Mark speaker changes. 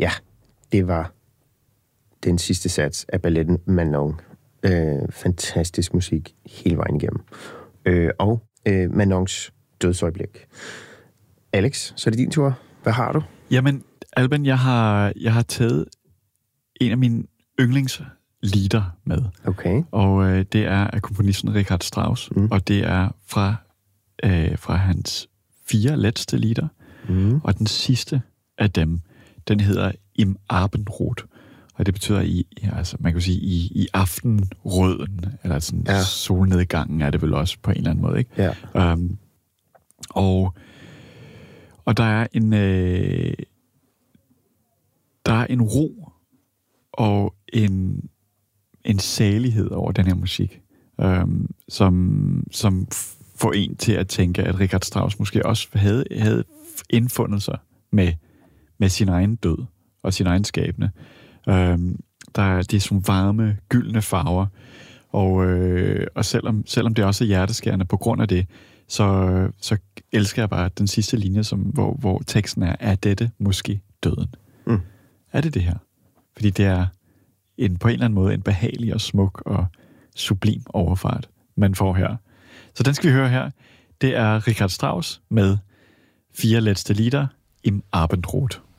Speaker 1: Ja, det var den sidste sats af balletten Manon. Fantastisk musik hele vejen igennem. Og Manons dødsøjeblik. Alex, så er det din tur. Hvad har du?
Speaker 2: Jamen, Alban, jeg har taget en af mine yndlingslieder med.
Speaker 1: Okay.
Speaker 2: Og det er af komponisten Richard Strauss, og det er fra hans 4 letzte lieder. Og den sidste af dem, den hedder Im Abendrot. Og det betyder man kan sige i aftenrøden, eller sådan solnedgangen er det vel også på en eller anden måde, ikke?
Speaker 1: Ja.
Speaker 2: Og der er en ro og en salighed over den her musik, som får en til at tænke, at Richard Strauss måske også havde indfundet sig med sin egen død og sin egen skæbne. Det er sådan varme, gyldne farver, og selvom det også er hjerteskærende på grund af det, så elsker jeg bare den sidste linje, hvor teksten er dette måske døden? Er det her? Fordi det er på en eller anden måde en behagelig og smuk og sublim overfart, man får her. Så den skal vi høre her. Det er Richard Strauss med 4 letzte Lieder Im Abendrot.